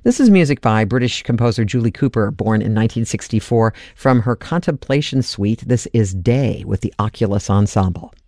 This is music by British composer Julie Cooper, born in 1964. From her Contemplation Suite, this is Day with the Oculus Ensemble.